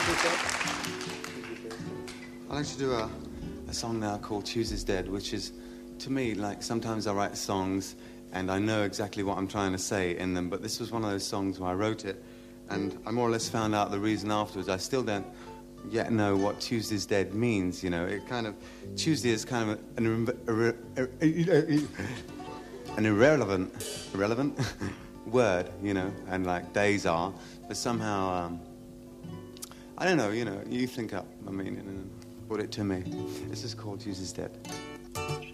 I'd like to do a song now called Tuesday's Dead, which is, to me, like, sometimes I write songs and I know exactly what I'm trying to say in them, but this was one of those songs where I wrote it and I more or less found out the reason afterwards. I still don't yet know what Tuesday's Dead means, you know. It kind of, Tuesday is kind of an irrelevant word, you know, and like days are, but somehow, I don't know, you know, you think up, I mean, and put it to me. This is called Tuesday's Dead.